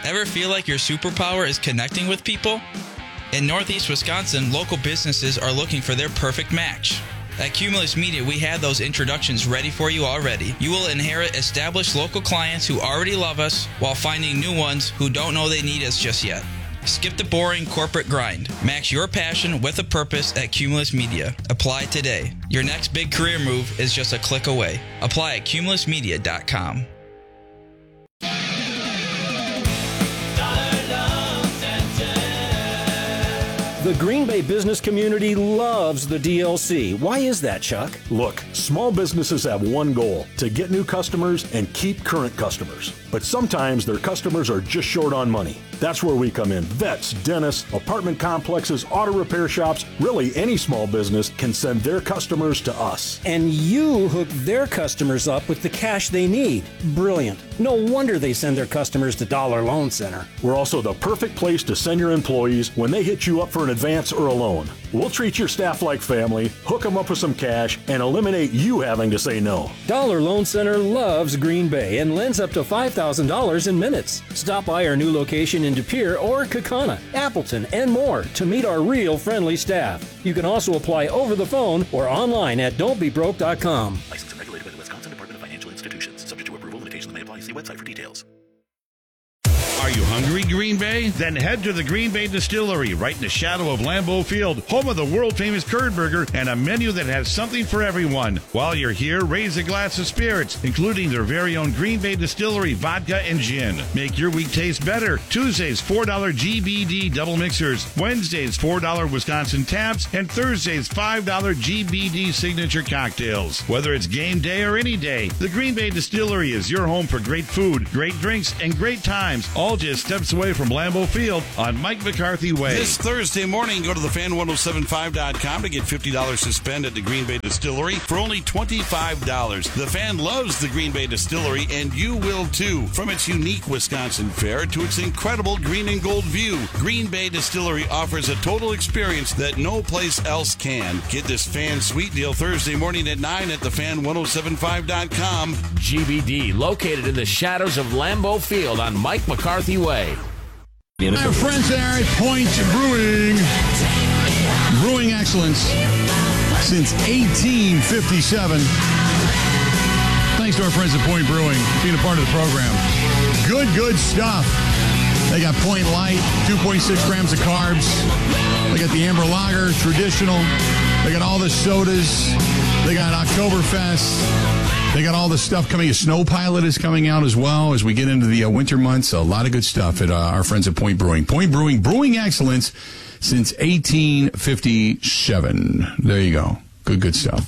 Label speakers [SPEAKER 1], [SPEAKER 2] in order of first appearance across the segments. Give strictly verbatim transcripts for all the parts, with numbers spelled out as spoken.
[SPEAKER 1] Ever feel like your superpower is connecting with people? In Northeast Wisconsin, local businesses are looking for their perfect match. At Cumulus Media, we have those introductions ready for you already. You will inherit established local clients who already love us while finding new ones who don't know they need us just yet. Skip the boring corporate grind. Match your passion with a purpose at Cumulus Media. Apply today. Your next big career move is just a click away. Apply at cumulus media dot com.
[SPEAKER 2] The Green Bay business community loves the D L C. Why is that, Chuck?
[SPEAKER 3] Look, small businesses have one goal, to get new customers and keep current customers. But sometimes their customers are just short on money. That's where we come in. Vets, dentists, apartment complexes, auto repair shops, really any small business can send their customers to us.
[SPEAKER 2] And you hook their customers up with the cash they need. Brilliant. No wonder they send their customers to Dollar Loan Center.
[SPEAKER 3] We're also the perfect place to send your employees when they hit you up for an advance or a loan. We'll treat your staff like family, hook them up with some cash, and eliminate you having to say no.
[SPEAKER 2] Dollar Loan Center loves Green Bay and lends up to five thousand dollars in minutes. Stop by our new location in De Pere or Kaukauna, Appleton, and more to meet our real friendly staff. You can also apply over the phone or online at don't be broke dot com.
[SPEAKER 4] Licensed and regulated by the Wisconsin Department of Financial Institutions. Subject to approval, limitations may apply. See website for details.
[SPEAKER 5] Are you hungry, Green Bay? Then head to the Green Bay Distillery, right in the shadow of Lambeau Field, home of the world-famous curd burger and a menu that has something for everyone. While you're here, raise a glass of spirits, including their very own Green Bay Distillery vodka and gin. Make your week taste better. Tuesdays, four dollar G B D double mixers. Wednesdays, four dollar Wisconsin taps. And Thursdays, five dollar G B D signature cocktails. Whether it's game day or any day, the Green Bay Distillery is your home for great food, great drinks, and great times. All just steps away from Lambeau Field on Mike McCarthy Way.
[SPEAKER 6] This Thursday morning, go to the fan ten seventy-five dot com to get fifty dollars to spend at the Green Bay Distillery for only twenty-five dollars. The Fan loves the Green Bay Distillery, and you will too. From its unique Wisconsin fare to its incredible green and gold view, Green Bay Distillery offers a total experience that no place else can. Get this Fan Sweet Deal Thursday morning at nine at the fan ten seventy-five dot com.
[SPEAKER 7] G B D, located in the shadows of Lambeau Field on Mike McCarthy Way.
[SPEAKER 8] Our friends there at Point Brewing. Brewing excellence since eighteen fifty-seven. Thanks to our friends at Point Brewing being a part of the program. Good, good stuff. They got Point Light, two point six grams of carbs. They got the Amber Lager, traditional. They got all the sodas. They got Oktoberfest. They got all the stuff coming. A Snow Pilot is coming out as well as we get into the uh, winter months. A lot of good stuff at uh, our friends at Point Brewing. Point Brewing, brewing excellence since eighteen fifty-seven. There you go. Good, good stuff.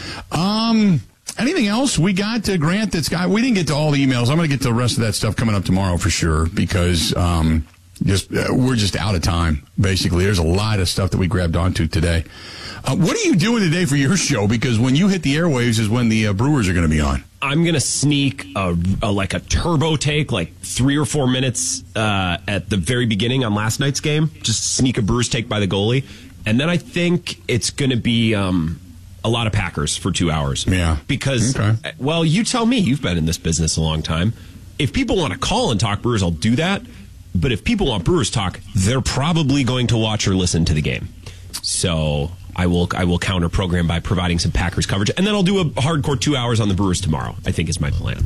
[SPEAKER 8] Um, anything else? We got uh, Grant that's got, we didn't get to all the emails. I'm going to get to the rest of that stuff coming up tomorrow for sure because um, just uh, we're just out of time, basically. There's a lot of stuff that we grabbed onto today. Uh, what are you doing today for your show? Because when you hit the airwaves is when the uh, Brewers are going to be on.
[SPEAKER 9] I'm going to sneak a, a, like a turbo take, like three or four minutes uh, at the very beginning on last night's game. Just sneak a Brewers take by the goalie. And then I think it's going to be um, a lot of Packers for two hours.
[SPEAKER 8] Yeah.
[SPEAKER 9] Because, okay. well, you tell me. You've been in this business a long time. If people want to call and talk Brewers, I'll do that. But if people want Brewers talk, they're probably going to watch or listen to the game. So I will I will counter program by providing some Packers coverage, and then I'll do a hardcore two hours on the Brewers tomorrow. I think is my plan.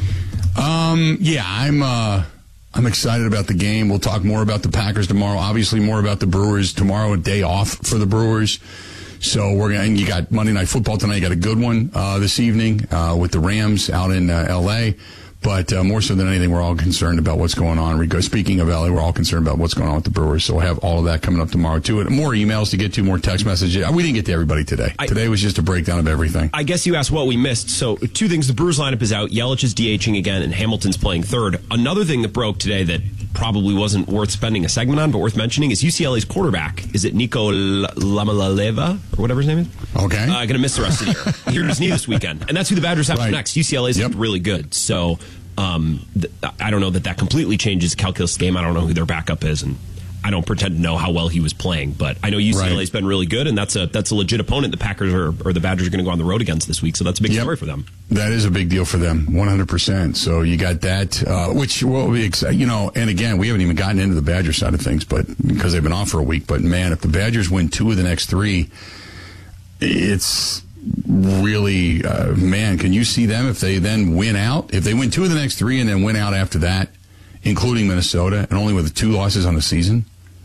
[SPEAKER 8] Um, yeah, I'm uh, I'm excited about the game. We'll talk more about the Packers tomorrow. Obviously, more about the Brewers tomorrow. A day off for the Brewers, so we're gonna. And you got Monday Night Football tonight. You got a good one uh, this evening uh, with the Rams out in uh, L A. But uh, more so than anything, we're all concerned about what's going on. Speaking of L A, we're all concerned about what's going on with the Brewers. So we'll have all of that coming up tomorrow, too. And more emails to get to, more text messages. We didn't get to everybody today. I, today was just a breakdown of everything.
[SPEAKER 9] I guess you asked what we missed. So two things. The Brewers lineup is out. Yelich is DHing again, and Hamilton's playing third. Another thing that broke today that probably wasn't worth spending a segment on, but worth mentioning, is U C L A's quarterback. Is it Nico Lamalaleva, or whatever his name is?
[SPEAKER 8] Okay.
[SPEAKER 9] Uh, going to miss the rest of the year. He hurt his knee this weekend. And that's who the Badgers have
[SPEAKER 8] right.
[SPEAKER 9] next. U C L A's yep. really good. So... Um, th- I don't know that that completely changes calculus game. I don't know who their backup is, and I don't pretend to know how well he was playing, but I know U C L A's
[SPEAKER 8] Right.
[SPEAKER 9] been really good, and that's a that's a legit opponent the Packers are, or the Badgers are going to go on the road against this week, so that's a big
[SPEAKER 8] Yep.
[SPEAKER 9] story for them.
[SPEAKER 8] That is a big deal for them, one hundred percent. So you got that, uh, which will be, ex- you know, and again, we haven't even gotten into the Badger side of things, but because they've been off for a week. But man, if the Badgers win two of the next three, it's really, uh, man, can you see them if they then win out? If they win two of the next three and then win out after that, including Minnesota, and only with two losses on the season,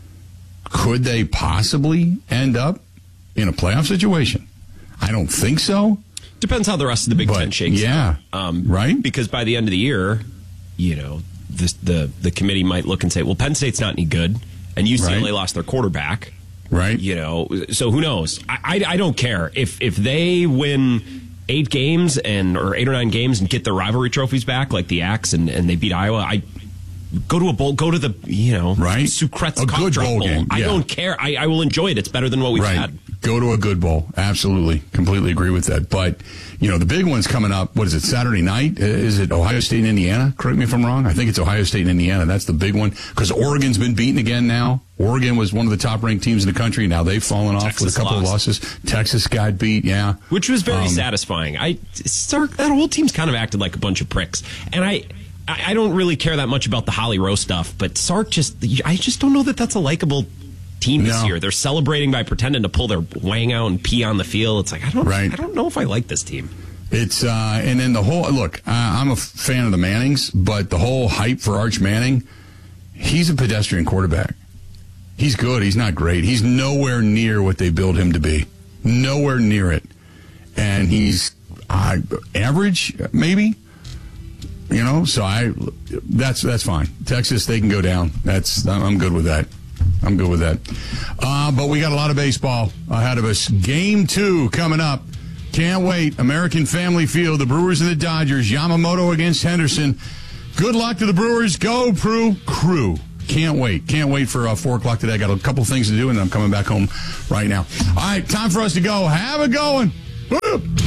[SPEAKER 8] could they possibly end up in a playoff situation? I don't think so.
[SPEAKER 9] Depends how the rest of the Big
[SPEAKER 8] But,
[SPEAKER 9] Ten shakes
[SPEAKER 8] yeah,
[SPEAKER 9] out. Um,
[SPEAKER 8] right?
[SPEAKER 9] Because by the end of the year, you know, this, the the committee might look and say, well, Penn State's not any good, and U C L A
[SPEAKER 8] Right.
[SPEAKER 9] lost their quarterback.
[SPEAKER 8] Right.
[SPEAKER 9] You know, so who knows? I, I, I don't care. If if they win eight games and or eight or nine games and get their rivalry trophies back, like the Axe, and, and they beat Iowa, I go to a bowl, go to the, you know,
[SPEAKER 8] Right.
[SPEAKER 9] Sukret's
[SPEAKER 8] A
[SPEAKER 9] Cup
[SPEAKER 8] good
[SPEAKER 9] Drop
[SPEAKER 8] bowl
[SPEAKER 9] Bowl.
[SPEAKER 8] game,
[SPEAKER 9] I
[SPEAKER 8] yeah.
[SPEAKER 9] don't care. I, I will enjoy it. It's better than what we've
[SPEAKER 8] Right.
[SPEAKER 9] had.
[SPEAKER 8] Go to a good bowl. Absolutely. Completely agree with that. But, you know, the big one's coming up. What is it, Saturday night? Is it Ohio State and Indiana? Correct me if I'm wrong. I think it's Ohio State and Indiana. That's the big one. Because Oregon's been beaten again now. Oregon was one of the top-ranked teams in the country. Now they've fallen off
[SPEAKER 9] Texas
[SPEAKER 8] with a couple
[SPEAKER 9] lost.
[SPEAKER 8] of losses. Texas got beat, yeah.
[SPEAKER 9] Which was very
[SPEAKER 8] Um,
[SPEAKER 9] satisfying. I Sark, that whole team's kind of acted like a bunch of pricks, and I, I I don't really care that much about the Holly Rowe stuff. But Sark just, I just don't know that that's a likable team this
[SPEAKER 8] No.
[SPEAKER 9] year. They're celebrating by pretending to pull their wang out and pee on the field. It's like I don't,
[SPEAKER 8] Right.
[SPEAKER 9] I don't know if I like this team.
[SPEAKER 8] It's uh, and then the whole look. Uh, I'm a fan of the Mannings, but the whole hype for Arch Manning, he's a pedestrian quarterback. He's good. He's not great. He's nowhere near what they build him to be. Nowhere near it. And he's uh, average, maybe. You know, so I that's that's fine. Texas, they can go down. That's I'm good with that. I'm good with that. Uh, but we got a lot of baseball ahead of us. Game two coming up. Can't wait. American Family Field, the Brewers and the Dodgers. Yamamoto against Henderson. Good luck to the Brewers. Go, Prue. Crew. Can't wait. Can't wait for uh, four o'clock today. I got a couple things to do, and I'm coming back home right now. All right, time for us to go. Have a going. Woo!